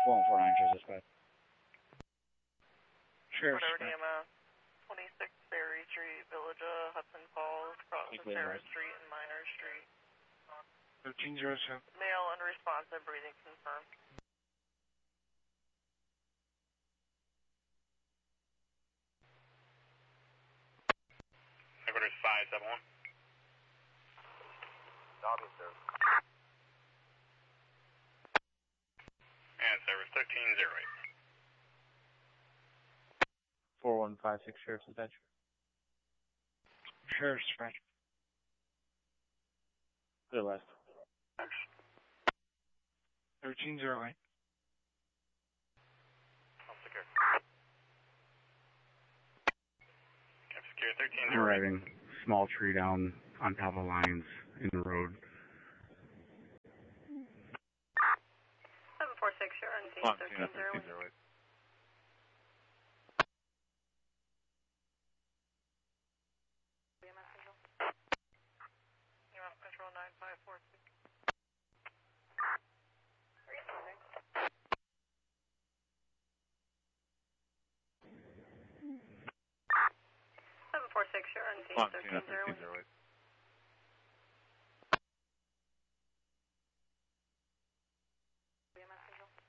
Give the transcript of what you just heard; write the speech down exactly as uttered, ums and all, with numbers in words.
four one four nine, Sheriff's dispatch. Sheriff's Whatever dispatch. D M S, twenty-six Ferry Street, Village of Hudson Falls, crosses Ferry Street and Minor Street. thirteen zero seven. Male unresponsive, breathing confirmed. Headquarters five seven one. Copy, sir. And service thirteen zero eight. four one five six, Sheriff's dispatch. Sheriff's dispatch. Clear west. thirteen zero eight. I'll secure. Cap secure thirteen We're zero eight. driving small tree down on top of lines in the road. seven four six, you're on scene, thirteen zero eight. Metro nine five four six. seven four six, you're on scene, thirteen zero eight.